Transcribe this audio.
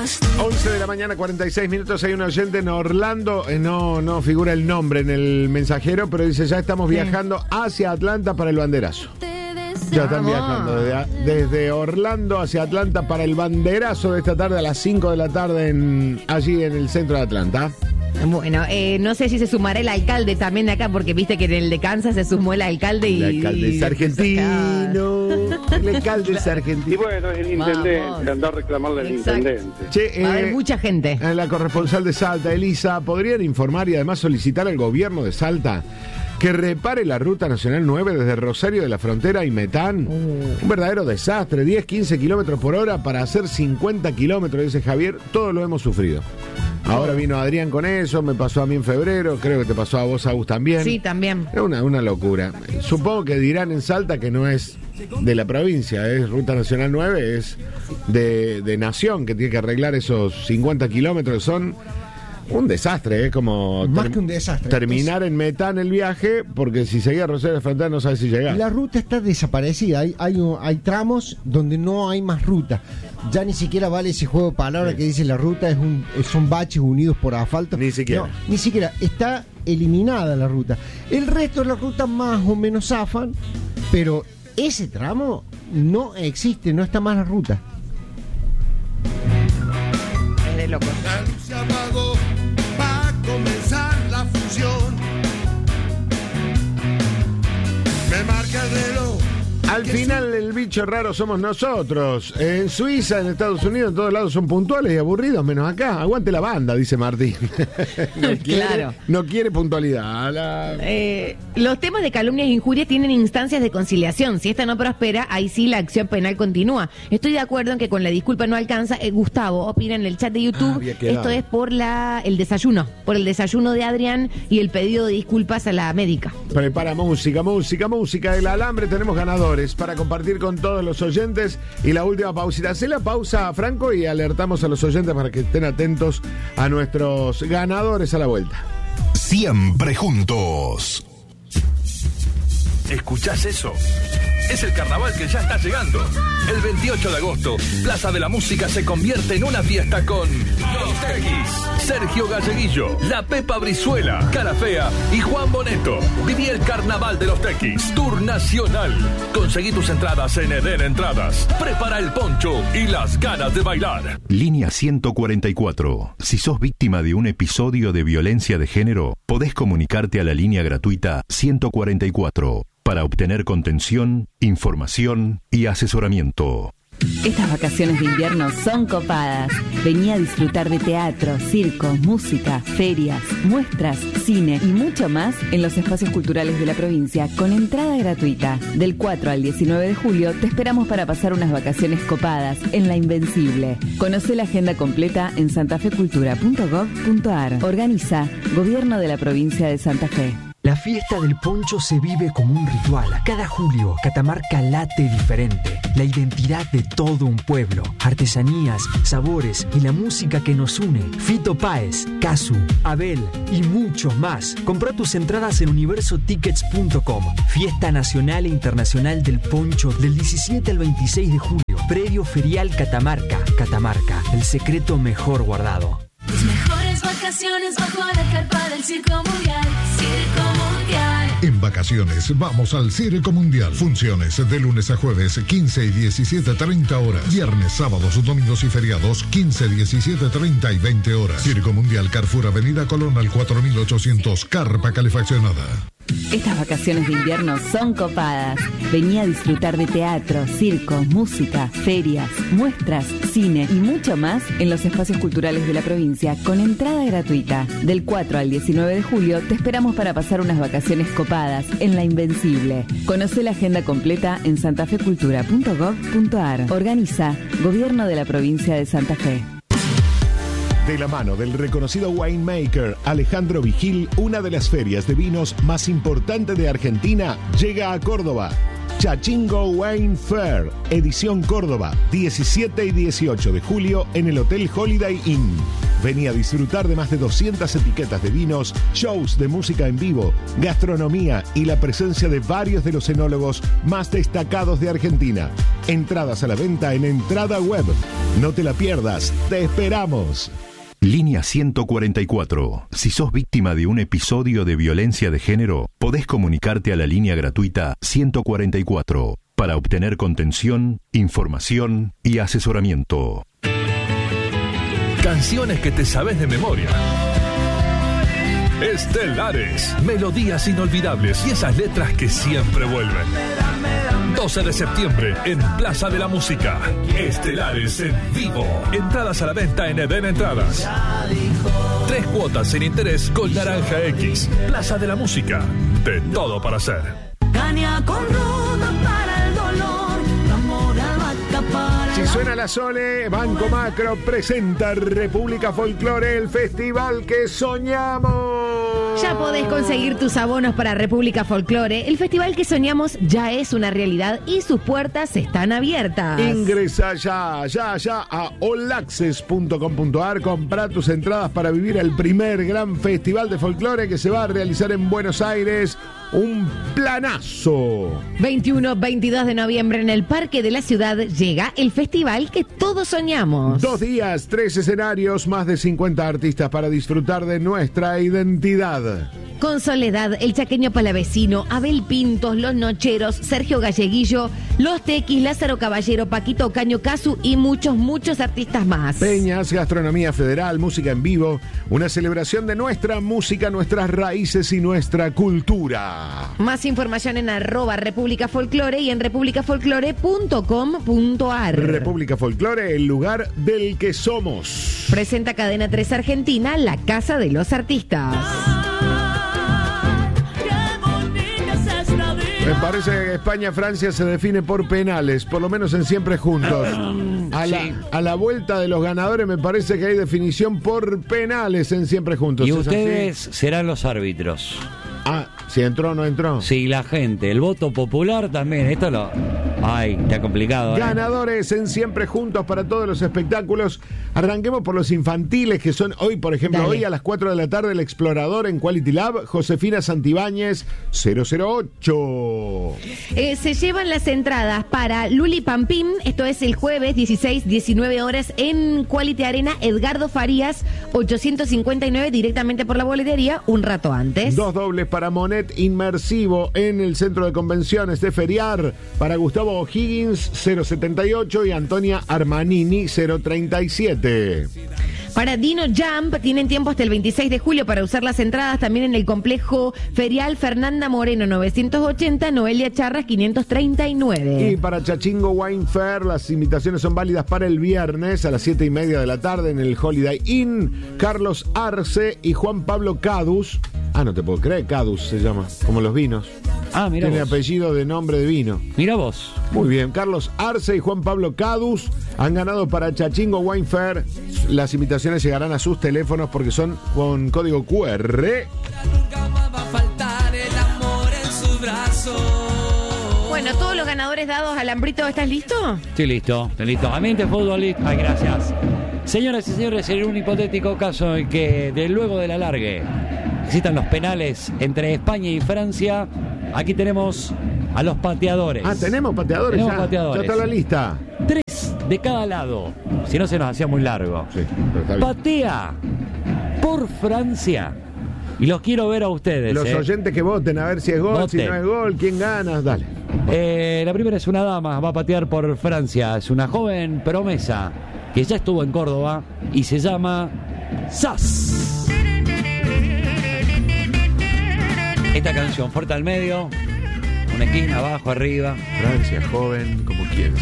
11 de la mañana, 46 minutos. Hay un oyente en Orlando, no figura el nombre en el mensajero, pero dice: ya estamos viajando hacia Atlanta para el banderazo. Ya están viajando desde Orlando hacia Atlanta para el banderazo de esta tarde a las 5 de la tarde allí en el centro de Atlanta. Bueno, no sé si se sumará el alcalde también de acá, porque viste que en el de Kansas se sumó el alcalde y... El alcalde es argentino. El alcalde es argentino. Y bueno, es el intendente, andó a reclamarle al intendente. Che, va a haber mucha gente. La corresponsal de Salta, Elisa, ¿podrían informar y además solicitar al gobierno de Salta que repare la ruta nacional 9 desde Rosario de la Frontera y Metán? Un verdadero desastre, 10, 15 kilómetros por hora para hacer 50 kilómetros, dice Javier. Todo lo hemos sufrido. Ahora vino Adrián con eso, me pasó a mí en febrero, creo que te pasó a vos, Agus, también. Sí, también. Es una locura. Supongo que dirán en Salta que no es de la provincia, es Ruta Nacional 9, es de Nación, que tiene que arreglar esos 50 kilómetros. Son un desastre, es como más que un desastre. Terminar en Metán el viaje, porque si seguía Rosario de Frontera no sabes si llegás. La ruta está desaparecida, hay tramos donde no hay más ruta. Ya ni siquiera vale ese juego de palabras que dice la ruta son baches unidos por asfalto. Ni siquiera. No, ni siquiera, está eliminada la ruta. El resto de la ruta más o menos zafan, pero ese tramo no existe, no está más la ruta. Es de locos. La luz se apagó, va a comenzar la función. Me marca el reloj. Al final el bicho raro somos nosotros. En Suiza, en Estados Unidos, en todos lados son puntuales y aburridos, menos acá. Aguante la banda, dice Martín. No quiere puntualidad. Los temas de calumnias e injurias tienen instancias de conciliación. Si esta no prospera, ahí sí la acción penal continúa. Estoy de acuerdo en que con la disculpa no alcanza. Gustavo opina en el chat de YouTube. Esto es por el desayuno de Adrián y el pedido de disculpas a la médica. Prepara música del alambre. Tenemos ganadores para compartir con todos los oyentes. Y la última pausita. Hacé la pausa, Franco, y alertamos a los oyentes para que estén atentos a nuestros ganadores a la vuelta. Siempre juntos. ¿Escuchás eso? Es el carnaval que ya está llegando. El 28 de agosto, Plaza de la Música se convierte en una fiesta con Los Tequis, Sergio Galleguillo, La Pepa Brizuela, Cara Fea y Juan Boneto. Viví el carnaval de Los Tequis, Tour Nacional. Conseguí tus entradas en Eden Entradas. Prepara el poncho y las ganas de bailar. Línea 144. Si sos víctima de un episodio de violencia de género, podés comunicarte a la línea gratuita 144 para obtener contención, información y asesoramiento. Estas vacaciones de invierno son copadas. Vení a disfrutar de teatro, circo, música, ferias, muestras, cine y mucho más en los espacios culturales de la provincia con entrada gratuita. Del 4 al 19 de julio te esperamos para pasar unas vacaciones copadas en La Invencible. Conocé la agenda completa en santafecultura.gov.ar. Organiza Gobierno de la Provincia de Santa Fe. La fiesta del poncho se vive como un ritual. Cada julio, Catamarca late diferente. La identidad de todo un pueblo. Artesanías, sabores y la música que nos une. Fito Páez, Casu, Abel y muchos más. Comprá tus entradas en universotickets.com. Fiesta nacional e internacional del poncho del 17 al 26 de julio. Predio Ferial Catamarca. Catamarca, el secreto mejor guardado. Tus mejores vacaciones bajo la carpa del Circo Mundial. Circo Mundial. En vacaciones vamos al Circo Mundial. Funciones de lunes a jueves 15 y 17:30 horas. Viernes, sábados, domingos y feriados 15, 17:30 y 20 horas. Circo Mundial, Carrefour, Avenida Colón al 4800, carpa calefaccionada. Estas vacaciones de invierno son copadas. Vení a disfrutar de teatro, circo, música, ferias, muestras, cine y mucho más en los espacios culturales de la provincia con entrada gratuita. Del 4 al 19 de julio te esperamos para pasar unas vacaciones copadas en La Invencible. Conocé la agenda completa en santafecultura.gov.ar. Organiza Gobierno de la Provincia de Santa Fe. De la mano del reconocido winemaker Alejandro Vigil, una de las ferias de vinos más importantes de Argentina llega a Córdoba. Chachingo Wine Fair, edición Córdoba, 17 y 18 de julio en el Hotel Holiday Inn. Vení a disfrutar de más de 200 etiquetas de vinos, shows de música en vivo, gastronomía y la presencia de varios de los enólogos más destacados de Argentina. Entradas a la venta en Entrada Web. No te la pierdas, te esperamos. Línea 144. Si sos víctima de un episodio de violencia de género, podés comunicarte a la línea gratuita 144 para obtener contención, información y asesoramiento. Canciones que te sabes de memoria. Estelares, melodías inolvidables y esas letras que siempre vuelven. 12 de septiembre en Plaza de la Música. Estelares en vivo. Entradas a la venta en Eden Entradas. 3 cuotas sin interés con Naranja X. Plaza de la Música. De todo para hacer. Caña con ruda para el dolor. Amor albahaca para Si suena la Sole, Banco Macro presenta República Folklore, el festival que soñamos. Ya podés conseguir tus abonos para República Folklore. El festival que soñamos ya es una realidad y sus puertas están abiertas. Ingresa ya a allaccess.com.ar. Comprá tus entradas para vivir el primer gran festival de folclore que se va a realizar en Buenos Aires. Un planazo. 21-22 de noviembre en el Parque de la Ciudad llega el festival que todos soñamos. 2 días, 3 escenarios, más de 50 artistas para disfrutar de nuestra identidad. Con Soledad, El Chaqueño Palavecino, Abel Pintos, Los Nocheros, Sergio Galleguillo, Los Tequis, Lázaro Caballero, Paquito Caño Casu y muchos artistas más. Peñas, gastronomía federal, música en vivo, una celebración de nuestra música, nuestras raíces y nuestra cultura. Más información en @República Folklore y en republicafolklore.com.ar. República Folklore, el lugar del que somos. Presenta Cadena 3 Argentina, la casa de los artistas. Me parece que España-Francia se define por penales, por lo menos en Siempre Juntos. A la vuelta de los ganadores me parece que hay definición por penales en Siempre Juntos. Y ustedes serán los árbitros. Si entró o no entró. Sí, la gente, el voto popular también. Esto lo... Ay, está complicado. Ganadores en Siempre Juntos para todos los espectáculos. Arranquemos por los infantiles que son hoy, por ejemplo, Dale. hoy a las 4 de la tarde El Explorador en Quality Lab, Josefina Santibáñez 008. Se llevan las entradas para Luli Pampín, esto es el jueves 16-19 horas en Quality Arena, Edgardo Farías 859 directamente por la boletería un rato antes. 2 dobles para Monet Inmersivo en el Centro de Convenciones de Feriar, para Gustavo O'Higgins 078 y Antonia Armanini 037. Para Dino Jump tienen tiempo hasta el 26 de julio para usar las entradas también en el complejo ferial Fernanda Moreno 980, Noelia Charras 539. Y para Chachingo Wine Fair las invitaciones son válidas para el viernes a las 7:30 de la tarde en el Holiday Inn. Carlos Arce y Juan Pablo Cadus. No te puedo creer, Cadus se llama, como los vinos. Mira Tiene vos. apellido de nombre de vino. Mira vos. Muy bien, Carlos Arce y Juan Pablo Cadus han ganado para Chachingo Wine Fair. Las invitaciones llegarán a sus teléfonos porque son con código QR. Nunca más va a faltar el amor en sus brazos. Bueno, todos los ganadores dados al Hambrito, ¿estás listo? Estoy listo. Ambiente futbolista. Ay, gracias. Señoras y señores, en un hipotético caso en que de luego del alargue existan los penales entre España y Francia, aquí tenemos a los pateadores. Tenemos pateadores. Tenemos pateadores. Ya está la lista. 3 de cada lado. Si no, se nos hacía muy largo. Sí, pero está bien. Patea por Francia. Y los quiero ver a ustedes. Los oyentes que voten a ver si es gol, Voten. si no es gol, quién gana, dale. La primera es una dama, va a patear por Francia. Es una joven promesa que ya estuvo en Córdoba y se llama Sass. Esta canción, fuerte al medio, una esquina, abajo, arriba. Francia, joven, como quieres.